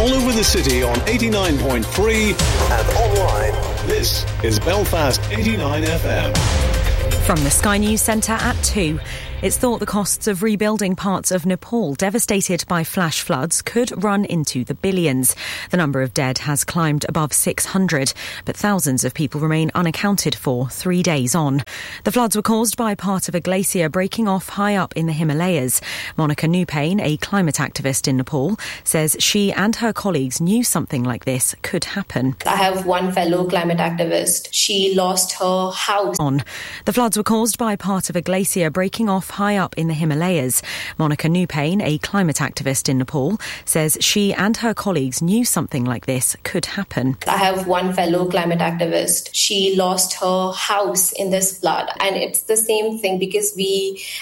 all over the city on 89.3 and online. This is Belfast 89 FM. From the Sky News Centre at 2. It's thought the costs of rebuilding parts of Nepal devastated by flash floods could run into the billions. The number of dead has climbed above 600, but thousands of people remain unaccounted for 3 days on. The floods were caused by part of a glacier breaking off high up in the Himalayas. Monica Newpain, a climate activist in Nepal, says she and her colleagues knew something like this could happen. I have one fellow climate activist. She lost her house. The floods were caused by part of a glacier breaking off high up in the Himalayas. Monica Newpain, a climate activist in Nepal, says she and her colleagues knew something like this could happen. I have one fellow climate activist. She lost her house in this flood, and it's the same thing because we